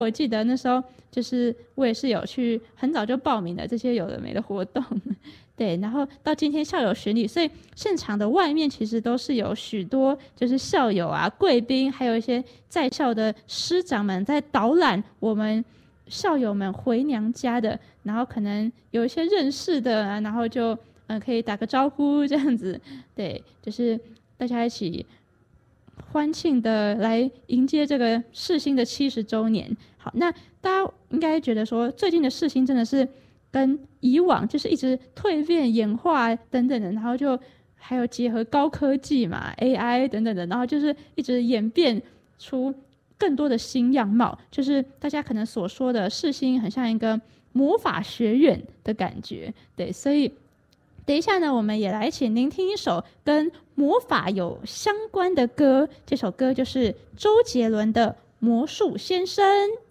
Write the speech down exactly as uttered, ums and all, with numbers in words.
我记得那时候就是我也是有去很早就报名的这些有的没的活动，对，然后到今天校友巡礼，所以现场的外面其实都是有许多就是校友啊、贵宾，还有一些在校的师长们在导览我们校友们回娘家的，然后可能有一些认识的啊，然后就嗯、呃、可以打个招呼这样子，对，就是大家一起欢庆的来迎接这个世新的七十周年。好，那大家应该觉得说，最近的世新真的是跟以往就是一直蜕变、演化等等的，然后就还有结合高科技嘛、A I 等等的，然后就是一直演变出更多的新样貌，就是大家可能所说的世新很像一个魔法学院的感觉。对，所以等一下呢，我们也来一起聆听一首跟魔法有相关的歌，这首歌就是周杰伦的《魔术先生》。